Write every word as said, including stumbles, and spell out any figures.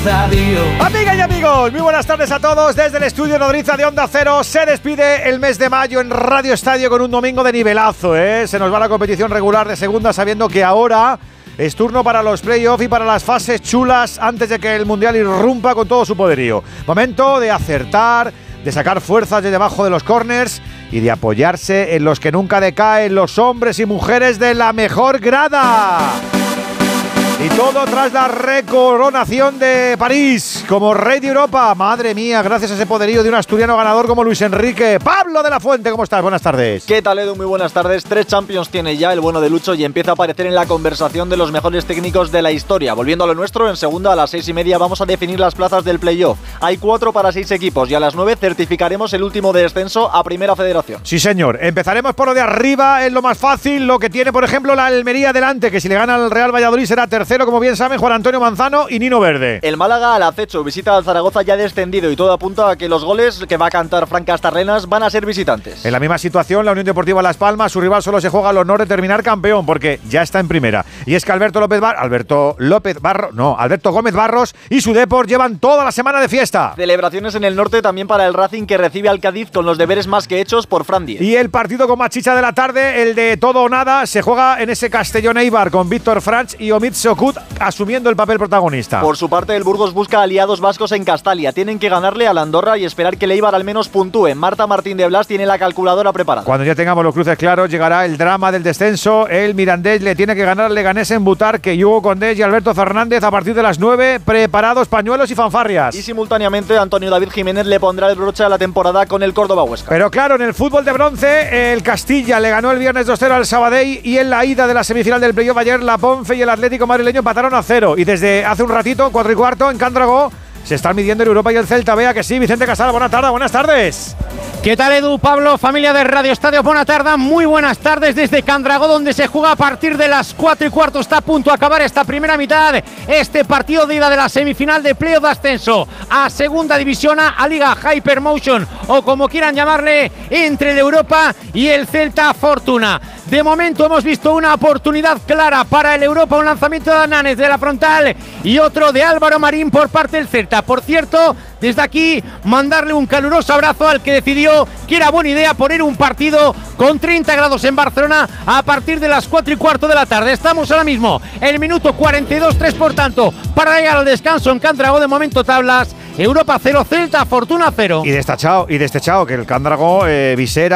Amigas y amigos, muy buenas tardes a todos. Desde el estudio Nodriza de Onda Cero se despide el mes de mayo en Radio Estadio con un domingo de nivelazo, ¿eh? Se nos va la competición regular de segunda, sabiendo que ahora es turno para los playoffs y para las fases chulas antes de que el Mundial irrumpa con todo su poderío. Momento de acertar, de sacar fuerzas de debajo de los corners y de apoyarse en los que nunca decaen, los hombres y mujeres de la mejor grada. Y todo tras la recoronación de París como rey de Europa. Madre mía, gracias a ese poderío de un asturiano ganador como Luis Enrique. Pablo de la Fuente, ¿cómo estás? Buenas tardes. ¿Qué tal, Edu? Muy buenas tardes. Tres Champions tiene ya el bueno de Lucho y empieza a aparecer en la conversación de los mejores técnicos de la historia. Volviendo a lo nuestro, en segunda a las seis y media vamos a definir las plazas del playoff. Hay cuatro para seis equipos y a las nueve certificaremos el último de descenso a Primera Federación. Sí, señor. Empezaremos por lo de arriba, es lo más fácil, lo que tiene, por ejemplo, la Almería delante, que si le gana al Real Valladolid será tercero, como bien saben, Juan Antonio Manzano y Nino Verde. El Málaga al acecho, visita al Zaragoza ya descendido y todo apunta a que los goles que va a cantar Fran Castarlenas van a ser visitantes. En la misma situación, la Unión Deportiva Las Palmas, su rival solo se juega el honor de terminar campeón porque ya está en primera. Y es que Alberto López Bar Alberto López Barros, no, Alberto Gómez Barros y su Depor llevan toda la semana de fiesta. Celebraciones en el norte también para el Racing, que recibe al Cádiz con los deberes más que hechos por Fran Diez. Y el partido con más chicha de la tarde, el de todo o nada, se juega en ese Castellón Eibar con Víctor Franch y Omid Sokut asumiendo el papel protagonista. Por su parte, el Burgos busca aliados vascos en Castalia. Tienen que ganarle al Andorra y esperar que el Eibar al menos puntúe. Marta Martín de Blas tiene la calculadora preparada. Cuando ya tengamos los cruces claros, llegará el drama del descenso. El Mirandés le tiene que ganar al Leganés en Butarque. Y Hugo Condés y Alberto Fernández a partir de las nueve, preparados pañuelos y fanfarrias. Y simultáneamente, Antonio David Jiménez le pondrá el broche a la temporada con el Córdoba Huesca. Pero claro, en el fútbol de bronce, el Castilla le ganó el viernes dos cero al Sabadell y en la ida de la semifinal del playoff ayer, la Ponfe y el Atlético madrileño empataron a cero. Y desde hace un ratito, cuatro y cuarto, en Candragó, se están midiendo en Europa y el Celta. Vea que sí, Vicente Casal, buenas tardes, buenas tardes. ¿Qué tal, Edu, Pablo, familia de Radio Estadio? Buena tarde, muy buenas tardes desde Candragó, donde se juega a partir de las cuatro y cuarto. Está a punto de acabar esta primera mitad, este partido de ida de la semifinal de playoff de ascenso a Segunda División A, a Liga Hypermotion, o como quieran llamarle, entre el Europa y el Celta Fortuna. De momento hemos visto una oportunidad clara para el Europa, un lanzamiento de Ananes de la frontal y otro de Álvaro Marín por parte del Celta. Por cierto, desde aquí mandarle un caluroso abrazo al que decidió que era buena idea poner un partido con treinta grados en Barcelona a partir de las cuatro y cuarto de la tarde. Estamos ahora mismo en el minuto cuarenta y dos, tres por tanto para llegar al descanso en Candragó. De momento tablas, Europa cero, Celta Fortuna cero. Y destachado, y destachado que el Candragó, eh, visera